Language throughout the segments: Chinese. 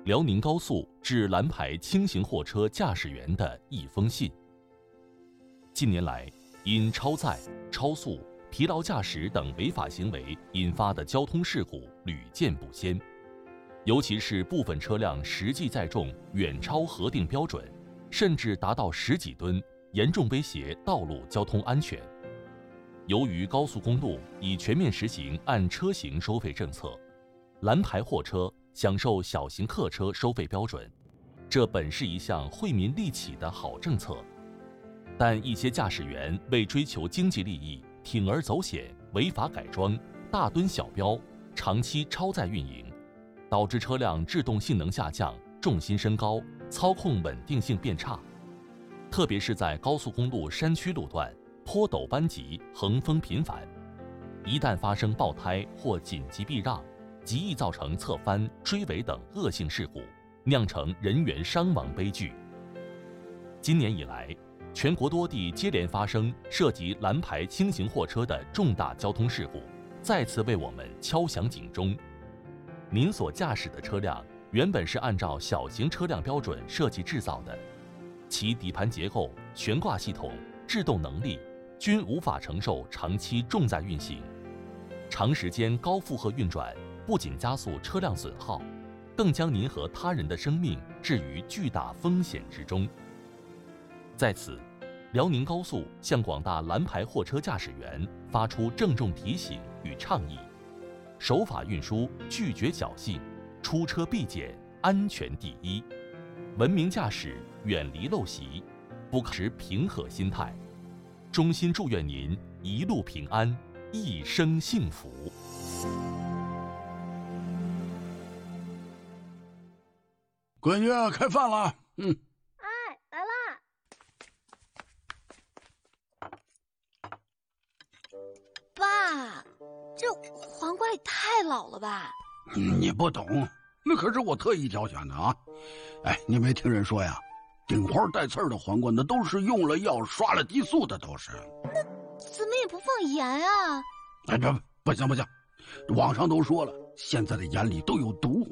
辽宁高速致蓝牌轻型货车驾驶员的一封信。近年来，因超载、超速、疲劳驾驶等违法行为引发的交通事故屡见不鲜，尤其是部分车辆实际载重远超核定标准，甚至达到10几吨，严重威胁道路交通安全。由于高速公路已全面实行按车型收费政策，蓝牌货车享受小型客车收费标准，这本是一项惠民利企的好政策。但一些驾驶员为追求经济利益，铤而走险，违法改装、大吨小标，长期超载运营，导致车辆制动性能下降、重心升高、操控稳定性变差。特别是在高速公路山区路段，坡陡班急，横风频繁，一旦发生爆胎或紧急避让，极易造成侧翻、追尾等恶性事故，酿成人员伤亡悲剧。今年以来，全国多地接连发生涉及蓝牌轻型货车的重大交通事故，再次为我们敲响警钟。您所驾驶的车辆原本是按照小型车辆标准设计制造的，其底盘结构、悬挂系统、制动能力均无法承受长期重载运行。长时间高负荷运转不仅加速车辆损耗，更将您和他人的生命置于巨大风险之中。在此，辽宁高速向广大蓝牌货车驾驶员发出郑重提醒与倡议：守法运输，拒绝侥幸，出车必检，安全第一；文明驾驶，远离陋习，不持平和心态。衷心祝愿您一路平安，一生幸福。 闺女，开饭了。 哎，来啦！爸，这黄瓜也太老了吧？ 你不懂，那可是我特意挑选的啊！哎，你没听人说呀？顶花带刺儿的黄瓜，那都是用了药、刷了激素的，都是。 那怎么也不放盐啊？ 哎，不行，网上都说了，现在的盐里都有毒。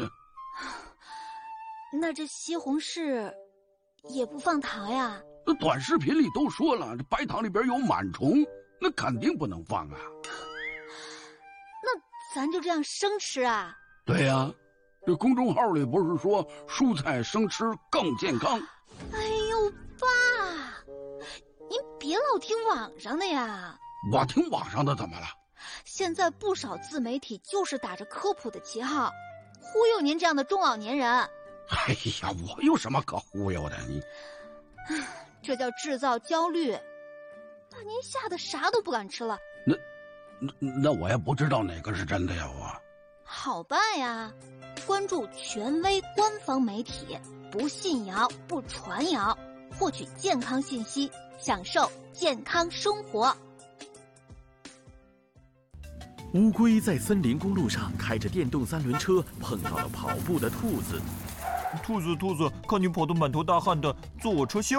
那这西红柿也不放糖呀？ 短视频里都说了，这白糖里边有螨虫，那肯定不能放啊。 那咱就这样生吃啊？ 对呀，这公众号里不是说蔬菜生吃更健康？ 哎呦，爸，您别老听网上的呀。 我听网上的怎么了？ 现在不少自媒体就是打着科普的旗号，忽悠您这样的中老年人。 哎呀，我有什么可忽悠的？你， 这叫制造焦虑，把您吓得啥都不敢吃了。 那我也不知道哪个是真的呀，我。 好办呀，关注权威官方媒体，不信谣不传谣，获取健康信息，享受健康生活。 乌龟在森林公路上开着电动3轮车，碰到了跑步的兔子。 兔子，看你跑得满头大汗的，坐我车歇